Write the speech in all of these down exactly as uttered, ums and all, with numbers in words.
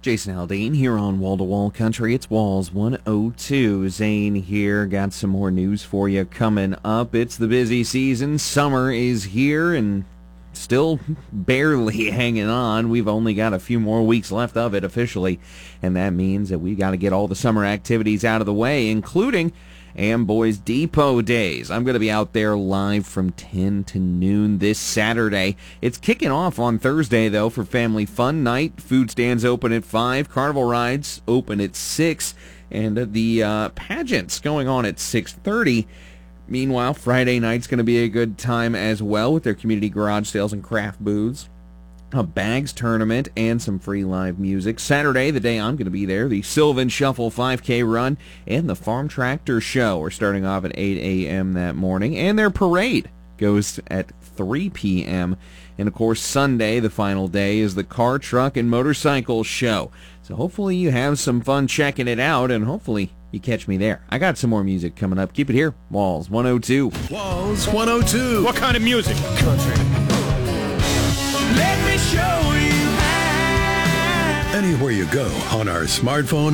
Jason Aldean here on Wall to Wall Country. It's Walls one oh two. Zane here. Got some more news for you coming up. It's the busy season. Summer is here and still barely hanging on. We've only got a few more weeks left of it officially, and that means that we've got to get all the summer activities out of the way, including Amboy's Depot Days. I'm going to be out there live from ten to noon this Saturday. It's kicking off on Thursday, though, for Family Fun Night. Food stands open at five. Carnival rides open at six. And the uh, pageants going on at six thirty. Meanwhile, Friday night's going to be a good time as well with their community garage sales and craft booths, a bags tournament, and some free live music. Saturday, the day I'm going to be there, the Sylvan Shuffle five K run and the Farm Tractor Show. We're starting off at eight a.m. that morning, and their parade goes at three p.m. And, of course, Sunday, the final day, is the Car, Truck, and Motorcycle Show. So hopefully you have some fun checking it out, and hopefully you catch me there. I got some more music coming up. Keep it here. Walls one oh two. Walls one oh two. What kind of music? Country. Let me show you how. Anywhere you go on our smartphone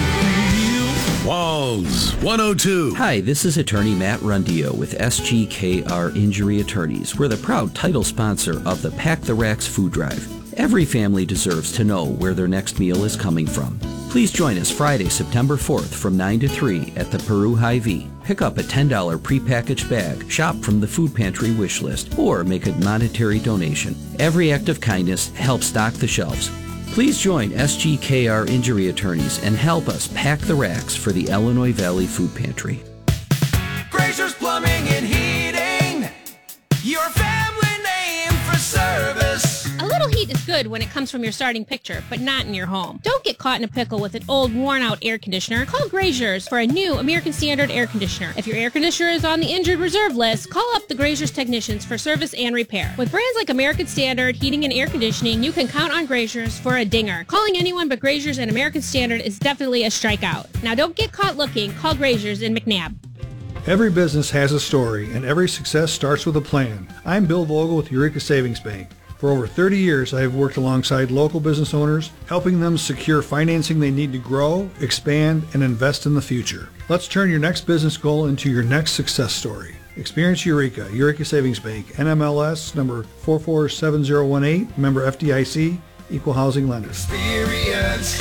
app. Walls one oh two. Hi, this is attorney Matt Rundio with S G K R Injury Attorneys. We're the proud title sponsor of the Pack the Racks food drive. Every family deserves to know where their next meal is coming from. Please join us Friday, September fourth from nine to three at the Peru Hy-Vee. Pick up a ten dollars prepackaged bag, shop from the food pantry wish list, or make a monetary donation. Every act of kindness helps stock the shelves. Please join S G K R Injury Attorneys and help us pack the racks for the Illinois Valley Food Pantry. Grazer's Plumbing and Heating, your family name for service. A little heat is good when it comes from your starting picture, but not in your home. Don't get caught in a pickle with an old, worn-out air conditioner. Call Grazer's for a new American Standard air conditioner. If your air conditioner is on the injured reserve list, call up the Grazer's technicians for service and repair. With brands like American Standard, Heating and Air Conditioning, you can count on Grazer's for a dinger. Calling anyone but Grazer's and American Standard is definitely a strikeout. Now don't get caught looking. Call Grazer's in McNabb. Every business has a story, and every success starts with a plan. I'm Bill Vogel with Eureka Savings Bank. For over thirty years, I have worked alongside local business owners, helping them secure financing they need to grow, expand, and invest in the future. Let's turn your next business goal into your next success story. Experience Eureka, Eureka Savings Bank, N M L S number four four seven zero one eight, member F D I C, equal housing lender. Experience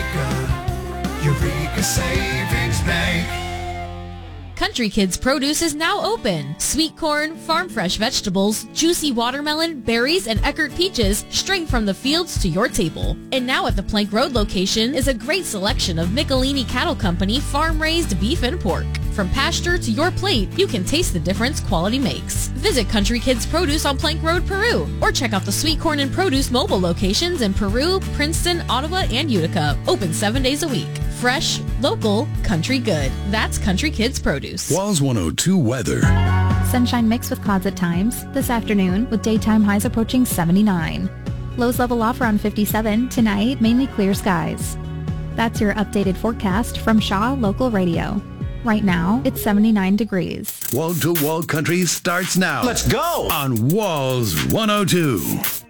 Eureka, Eureka Savings Bank. Country Kids Produce is now open. Sweet corn, farm fresh vegetables, juicy watermelon, berries, and Eckerd peaches straight from the fields to your table. And now at the Plank Road location is a great selection of Michelini Cattle Company farm-raised beef and pork. From pasture to your plate, you can taste the difference quality makes. Visit Country Kids Produce on Plank Road, Peru, or check out the Sweet Corn and Produce mobile locations in Peru, Princeton, Ottawa, and Utica. Open seven days a week. Fresh, local, country good. That's Country Kids Produce. Walls one oh two weather. Sunshine mixed with clouds at times this afternoon with daytime highs approaching seventy-nine. Lows level off around fifty-seven. Tonight, mainly clear skies. That's your updated forecast from Shaw Local Radio. Right now, it's seventy-nine degrees. Wall to Wall Country starts now. Let's go! On Walls one oh two.